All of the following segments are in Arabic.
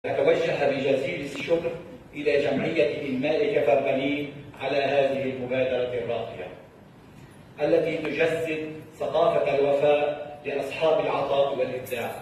أتوجه بجزيل الشكر إلى جمعية إنماء كفر بنين على هذه المبادرة الراقية التي تجسد ثقافة الوفاء لأصحاب العطاء والإبداع.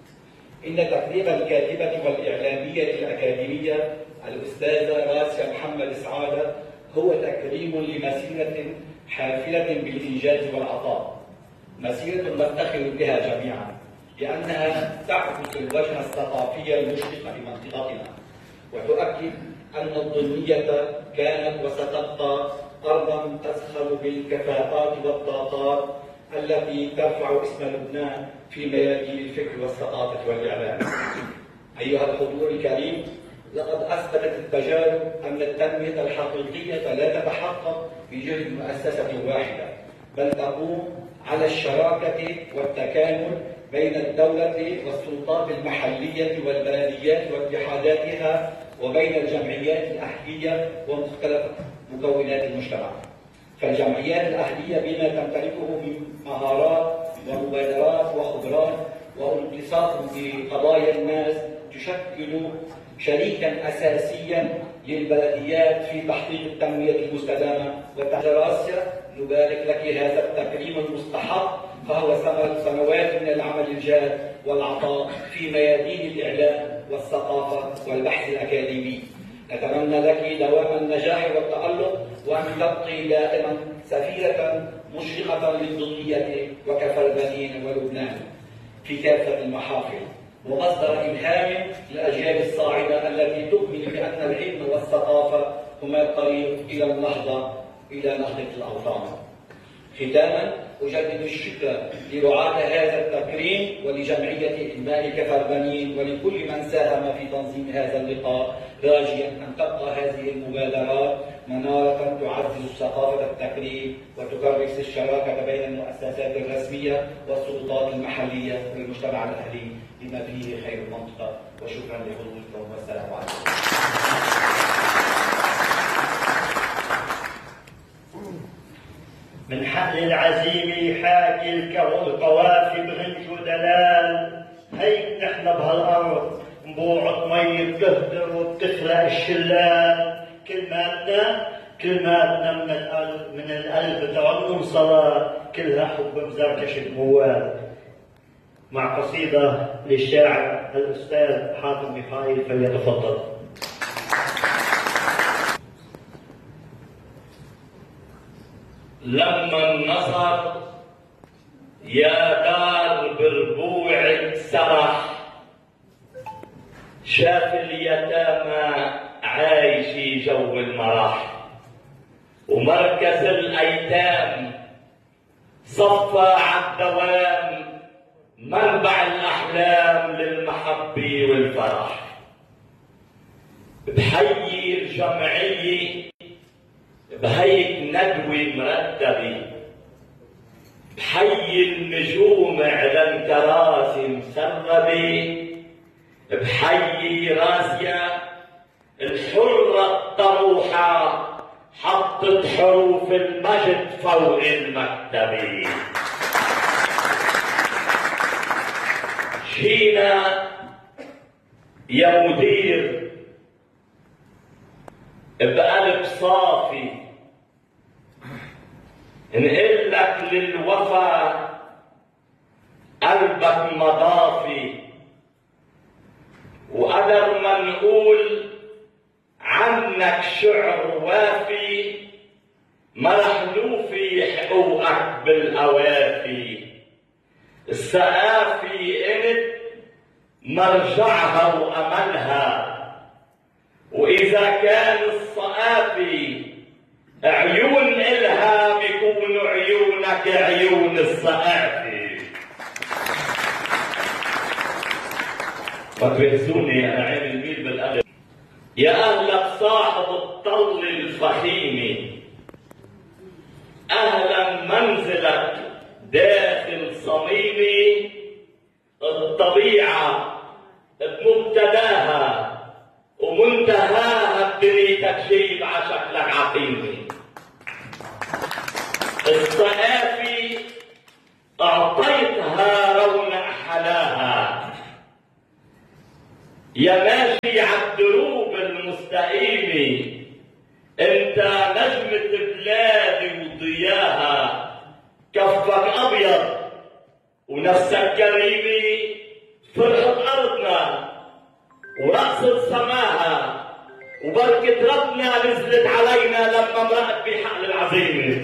إن تقديم الكاتبة والإعلامية الأكاديمية الأستاذة راسيا محمد سعادة هو تكريم لمسيرة حافلة بالإنجاز والعطاء، مسيرة نفتخر بها جميعا لأنها تعكس الوجه الثقافي المشرق لمنطقتنا، وتؤكد أن الضمنية كانت وستبقى أرضا تزخر بالكفاءات والطاقات التي ترفع اسم لبنان في ميادين الفكر والثقافة والإعلام. أيها الحضور الكريم، لقد أثبتت التجارب أن التنمية الحقيقية لا تتحقق بجهد مؤسسة واحدة، بل تقوم على الشراكة والتكامل بين الدولة والسلطات المحلية والبلديات واتحاداتها وبين الجمعيات الأهلية ومختلف مكونات المجتمع. فالجمعيات الأهلية بما تمتلكه من مهارات ومبادرات وخبرات وانتصاف بقضايا الناس تشكل شريكا أساسيا للبلديات في تحقيق التنمية المستدامة والتحرير. نبارك لك هذا التكريم المستحق، فهو ثمرة سنوات من العمل الجاد والعطاء في ميادين الإعلام والثقافة والبحث الأكاديمي. نتمنى لك دوام النجاح والتألق، وأن تبقي دائما سفيرة مشرقة للضمنية وكفر بنين ولبنان في كافة المحافل، ومصدر إلهام للأجيال الصاعدة التي تؤمن بأن العلم والثقافة هما الطريق إلى النهضة الأوطان. ختاما، أجدد الشكر لرعاة هذا التكريم ولجمعية إنماء كفر بنين ولكل من ساهم في تنظيم هذا اللقاء، راجيا أن تبقى هذه المبادرات منارة تعزز ثقافة التكريم وتكرس الشراكة بين المؤسسات الرسمية والسلطات المحلية والمجتمع الأهلي بما فيه خير المنطقة. وشكرا لحضوركم والسلام عليكم. من حقل العزيمة حاكي القوافي بغنج ودلال، هيك نحن بهالأرض نبوعة مية بتهدر وبتخلق الشلال. كلماتنا من القلب تعم صلاة، كلها حب مزركش بموال. مع قصيدة للشاعر الأستاذ حاتم ميخائيل، فليتفضل. لما النصر يا دار بربوعك سرح، شاف اليتامى عايشي جو المرح، ومركز الأيتام صفى عالدوام، منبع الأحلام للمحبة والفرح. بحيي الجمعية بهيك ندوة مرتبة، بحيي النجوم على الكراسي مسربة، بحيي راسيا الحرة الطموحة حطت حروف المجد فوق المكتبة. جينا يا مدير بقلب صافي نقول لك للوفا قلبك مضافي، وقدر ما نقول عنك شعر وافي، ما رح نوفي حقوقك بالأوافي. السقافي انت مرجعها وأملها، وإذا كان الصقافي عيون إلها بيكونوا عيونك عيون الصقافي. ما تبهزوني أنا عين الميل بالقلب. يا أهلك صاحب الطل الفخيمة، أهلا منزلك داخل صميمي. الطبيعة بمبتداها ومنتهاها بدنيتك جيب عشكلك عقيمة. الصقافي أعطيتها رونق حلاها، يا ماشي عالدروب المستقيمة، انت نجمة بلادي وضياها، كفك ابيض ونفسك كريمة، فرحة ارضنا ورقصة سماها، وبركة ربنا نزلت علينا لما مرقت بحقل العزيمة.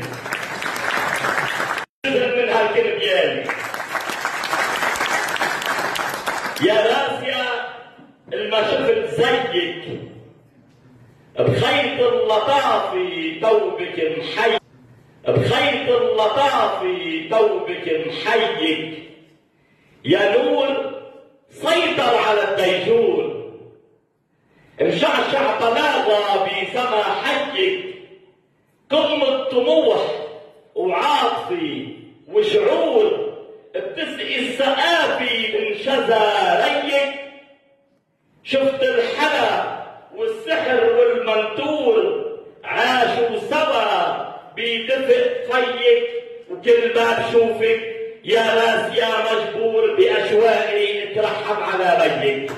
نزل من هالكلمة يا راسيا الما شفت زيك بخيط اللطافي توبك محيك، بخيط اللطافي توبك محيك، يا نور سيطر على الديجور، مشعشع طلاقة بسما حيك، قمة طموح وعاطفي وشعور، بتسقي السقافي من شذا ريك، شفت الحلا والسحر والمنتور عاشوا سوا بدفء فيك، وكل ما بشوفك يا راسيا مجبور بأشواقي اترحم على بيك.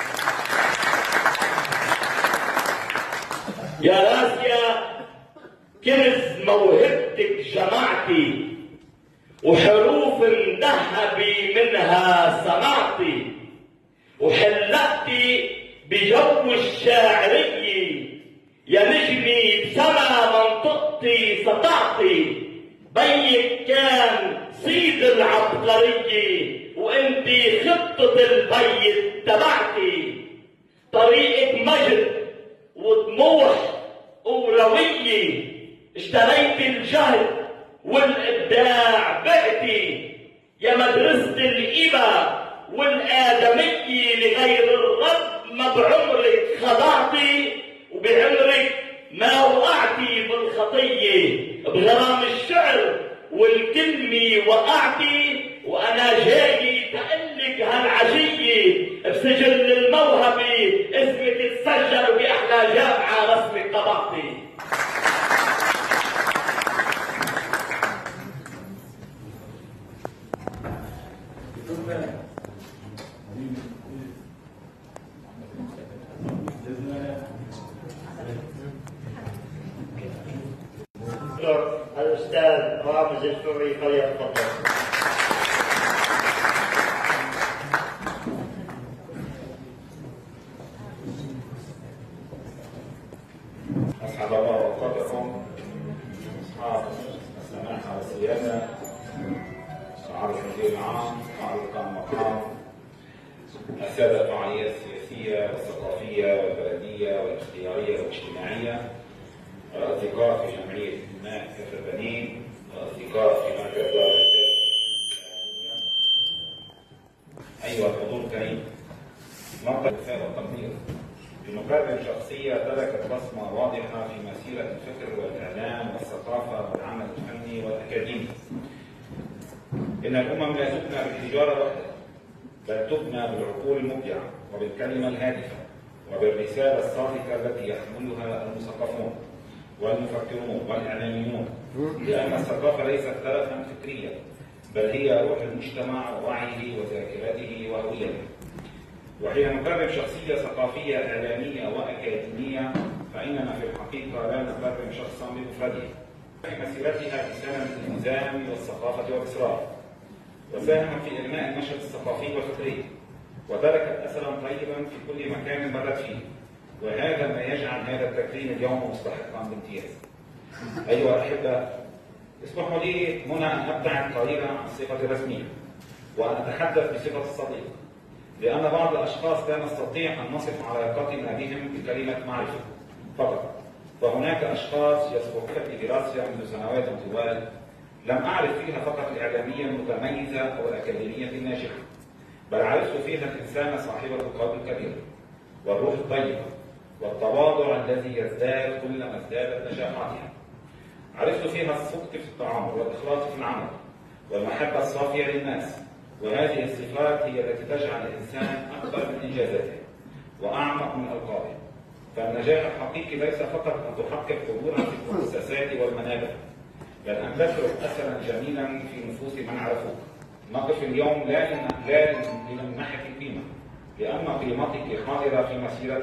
يا راسيا كنز موهبتك جمعتي، وحروف مذهبي منها سمعتي، وحلقتي بجو الشاعرية، يا نجمي بسما منطقتي سطعتي، بيك كان صيد العبقرية، وانتي خطة البيت تبعتي، طريقة مجد وطموح وروية، اشتريت الجهد والإبداع بعتي، يا مدرسة الإبا والآدمية لغير الرب، ما بعمرك خضعتي وبعمرك ما وقعتي بالخطية، بغرام الشعر والكلمة وقعتي، وأنا جاي تقلك هالعشية بسجل الموهبة، اسمك اتسجل بأحلى جامعة رسمك طبعتي. الأستاذ رامز الفوري فليتفضل. أسعد الله أوقاتكم أصحاب السماحة والسيادة، سعادة المدير العام، سعادة المقام، السادة الفعاليات السياسية والثقافية والبلدية والاختيارية والاجتماعية، الأصدقاء في جمعية الماء كفر بنين، الأصدقاء في مركز دار الإعلامية، أيها الحضور الكريم، نقطة الرسالة والتقدير بمقابل شخصية تركت بصمة واضحة في مسيرة الفكر والإعلام والثقافة والعمل الفني والأكاديمي. إن الأمم لا تبنى بالحجارة وحدها، بل تبنى بالعقول المبدعة وبالكلمة الهادفة وبالرسالة الصادقة التي يحملها المثقفون والمفكرون والإعلاميون، لأن الثقافة ليست ترفا فكريا، بل هي روح المجتمع ووعيه وذاكرته وهويته. وحين نقرب شخصية ثقافية إعلامية وأكاديمية، فإننا في الحقيقة لا نقرب شخصا بمفرده. في مسيرتها بسنة الالتزام والثقافة والإصرار، وساهمت في إنماء النشاط الثقافي والفكري، وتركت أثرا طيبا في كل مكان مرت فيه، وهذا ما يجعل هذا التكريم اليوم مستحقا بامتياز. أيها الأحبة، اسمحوا لي هنا أن أبتعد قليلا عن الصفة الرسمية، وأن أتحدث بصفة الصديق، لأن بعض الأشخاص لا نستطيع أن نصف علاقتنا بهم بكلمة معرفة فقط، فهناك أشخاص يسبقون في دراستي منذ سنوات طوال لم أعرف فيها فقط الإعلامية المتميزة أو الأكاديمية الناجحة، بل عرفت فيها الإنسان صاحبة القلب الكبير والروح الطيبة والتواضع الذي يزداد كلما ازدادت نجاحاتها. عرفت فيها الصدق في التعامل والإخلاص في العمل والمحبة الصافية للناس، وهذه الصفات هي التي تجعل الإنسان أكبر من إنجازاته وأعمق من ألقابه. فالنجاح الحقيقي ليس فقط أن تحقق حضورا في المؤسسات والمنابر، بل أن تترك أثرا جميلا في نفوس من عرفوك. نقف اليوم لا لمنحة القيمة، لأن قيمتك خائرة في مسيرتك